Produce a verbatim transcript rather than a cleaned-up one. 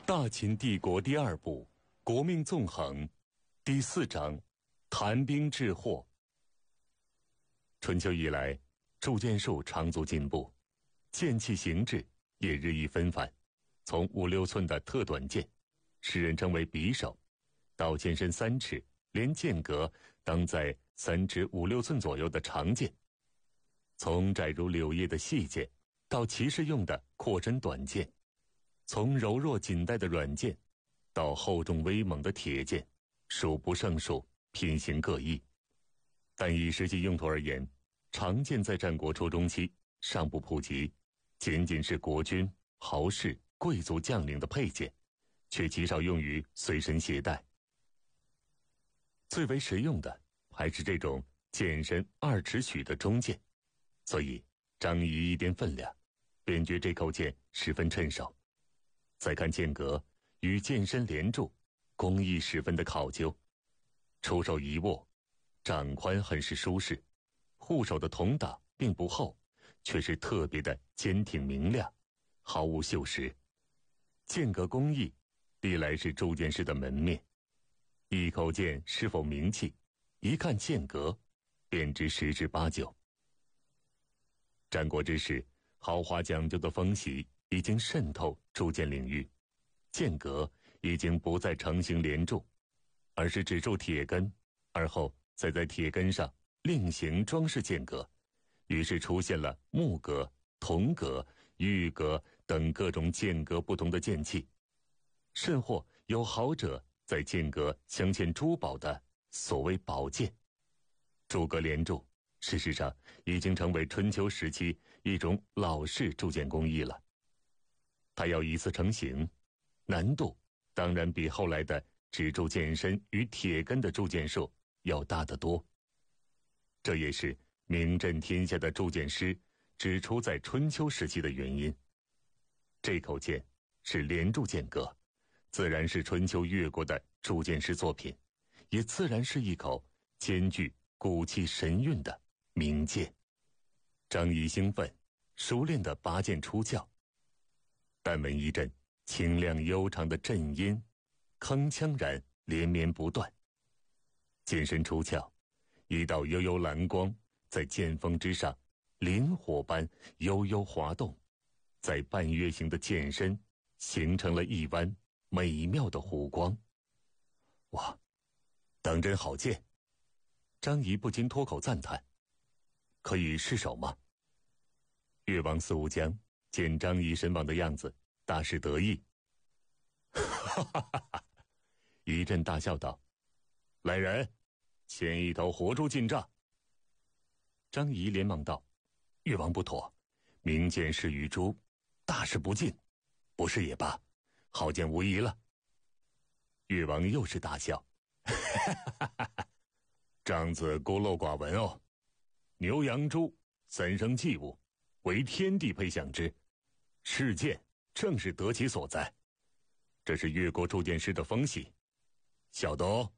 大秦帝国第二部，国命纵横，第四章，谈兵治祸。春秋以来，铸剑术长足进步，剑器形制也日益纷繁，从五六寸的特短剑，世人称为匕首，到剑身三尺，连剑格当在三尺五六寸左右的长剑，从窄如柳叶的细剑，到骑士用的阔身短剑，从柔弱紧带的软剑，到厚重威猛的铁剑，数不胜数，品行各异。但以实际用途而言，长剑在战国初中期尚不普及，仅仅是国君、豪士、贵族将领的佩剑，却极少用于随身携带。最为实用的还是这种剑身二尺许的中剑，所以张仪一掂分量，便觉这口剑十分趁手。再看剑格与剑身连住，工艺十分的考究，出手一握，掌宽很是舒适，护手的铜打并不厚，却是特别的坚挺明亮，毫无锈蚀。剑格工艺历来是铸剑师的门面，一口剑是否名气，一看剑格便知十之八九。战国之时，豪华讲究的风习已经渗透铸剑领域，剑格已经不再成型连铸，而是只铸铁根，而后再在铁根上另行装饰剑格，于是出现了木格、铜格、玉格等各种剑格不同的剑器，甚或有豪者在剑格镶嵌珠宝的所谓宝剑。铸格连铸事实上已经成为春秋时期一种老式铸剑工艺了。它要一次成型，难度当然比后来的只铸剑身与铁根的铸剑术要大得多。这也是名震天下的铸剑师只出在春秋时期的原因。这口剑是连铸剑格，自然是春秋越国的铸剑师作品，也自然是一口兼具骨气神韵的名剑。张仪兴奋，熟练地拔剑出鞘，但闻一阵清亮悠长的震音，铿锵然连绵不断。剑身出鞘，一道悠悠蓝光在剑锋之上磷火般悠悠滑动，在半月形的剑身形成了一弯美妙的弧光。哇，当真好剑！张仪不禁脱口赞叹。可以试手吗？越王司无疆见张仪神往的样子，大是得意，哈哈哈哈，一阵大笑道：“来人，牵一头活猪进帐。”张仪连忙道：“越王不妥，明剑是与猪，大事不敬，不是也罢，好剑无疑了。”越王又是大笑，哈哈哈哈，帐子孤陋寡闻哦，牛羊猪三生器物，为天地配享之，是剑正是得其所在，这是越国铸剑师的风气。小的哦，